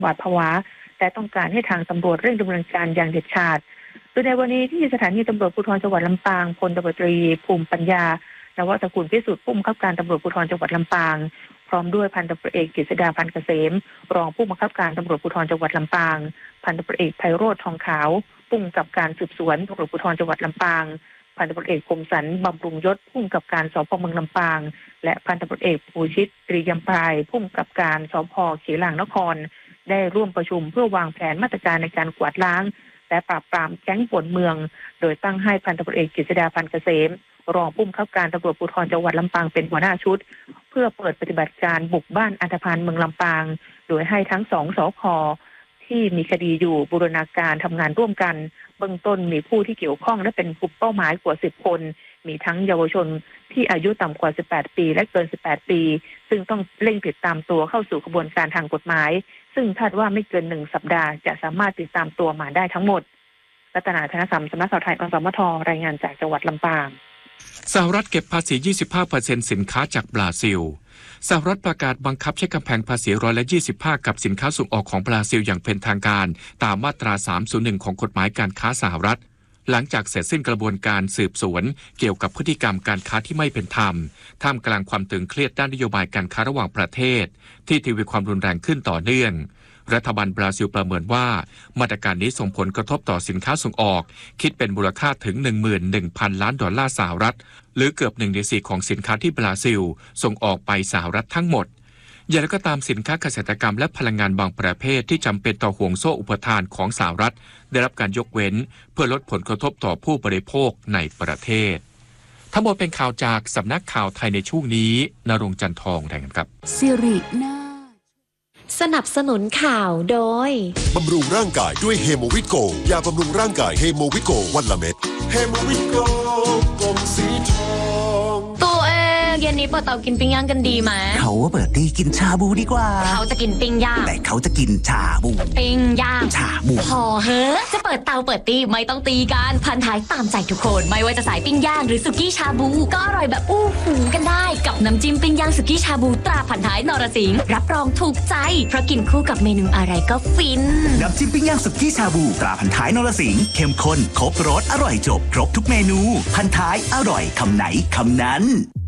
หวาดผวาแต่ต้องการให้ทางตำรวจเร่งดำเนินการอย่างเด็ดขาดโดยในวันนี้ที่สถานีตำรวจภูธรจังหวัดลำปางพลตำรวจตรีภูมิปัญญานวตระกูลพิสุทธิ์ผู้บังคับการตำรวจภูธรจังหวัดลำปางพร้อมด้วยพันตำรวจเอกกฤษดาพันเกษมรองผู้บังคับการตำรวจภูธรจังหวัดลำปางพันตำรวจเอกไพโรจน์ทองขาวผู้กำกับการสืบสวนตำรวจภูธรจังหวัดลำปางพันตำรวจเอกคมสันบำรุงยศผู้กำกับการสพ.เมืองลำปางและพันตำรวจเอกภูชิตตรียมปลายผู้กำกับการสพ.เขลางนครได้ร่วมประชุมเพื่อวางแผนมาตรการในการกวาดล้างและปราบปรามแก๊งป่วนเมืองโดยตั้งให้พันตำรวจเอกกฤษดาพันเกษมรองผู้บังคับการตำรวจภูธรจังหวัดลำปางเป็นหัวหน้าชุดเพื่อเปิดปฏิบัติการบุกบ้านอันธพาลเมืองลำปางโดยให้ทั้ง2 สภ.ที่มีคดีอยู่บูรณาการทำงานร่วมกันเบื้องต้นมีผู้ที่เกี่ยวข้องและเป็นกลุ่มเป้าหมายกว่า10 คนมีทั้งเยาวชนที่อายุต่ำกว่า18 ปีและเกิน18 ปีซึ่งต้องเร่งติดตามตัวเข้าสู่กระบวนการทางกฎหมายซึ่งคาดว่าไม่เกิน1 สัปดาห์จะสามารถติดตามตัวมาได้ทั้งหมดรัตนาธนสัมสำนักข่าวไทยอสมทรายงานจากจังหวัดลำปางสหรัฐเก็บภาษี 25% สินค้าจากบราซิลสหรัฐประกาศบังคับใช้กำแพงภาษี25%กับสินค้าส่งออกของบราซิลอย่างเป็นทางการตามมาตรา 301 ของกฎหมายการค้าสหรัฐหลังจากเสร็จสิ้นกระบวนการสืบสวนเกี่ยวกับพฤติกรรมการค้าที่ไม่เป็นธรรมท่ามกลางความตึงเครียดด้านนโยบายการค้าระหว่างประเทศที่ทวีความรุนแรงขึ้นต่อเนื่องรัฐบาลบราซิลประเมินว่ามาตรการนี้ส่งผลกระทบต่อสินค้าส่งออกคิดเป็นมูลค่าถึง 11,000 ล้านดอลลาร์สหรัฐหรือเกือบ1 ใน 4ของสินค้าที่บราซิลส่งออกไปสหรัฐทั้งหมดอย่างไรก็ตามสินค้าเกษตรกรรมและพลังงานบางประเภทที่จำเป็นต่อห่วงโซ่อุปทานของสหรัฐได้รับการยกเว้นเพื่อลดผลกระทบต่อผู้บริโภคในประเทศทั้งหมดเป็นข่าวจากสำนักข่าวไทยในช่วงนี้ณรงค์จันทองรายงานครับสิรินาสนับสนุนข่าวโดยบำรุงร่างกายด้วยเฮโมวิโกยาบำรุงร่างกายเฮโมวิโกวันละเม็ดเฮโมวิโกกลมสีทองตัวเองเย็นนี้เปิดเตากินปิ้งย่างกันดีไหมเขาว่าเปิดตีกินชาบูดีกว่าเขาจะกินปิ้งย่างแต่เขาจะกินชาบูปิ้งย่างชาบูพอเฮ้จะเปิดเตาเปิดตีไม่ต้องตีกันพันท้ายตามใจทุกคนไม่ว่าจะสายปิ้งย่างหรือสุกี้ชาบูก็อร่อยแบบอู้หูกันได้กับน้ำจิ้มปิ้งย่างสุกี้ชาบูตราพันท้ายนรสิงห์รับรองถูกใจเพราะกินคู่กับเมนูอะไรก็ฟินน้ำจิ้มปิ้งย่างสุกี้ชาบูตราพันท้ายนรสิงห์เข้มข้นครบรสอร่อยจบครบทุกเมนูพันท้ายอร่อยคำไหนคำนั้น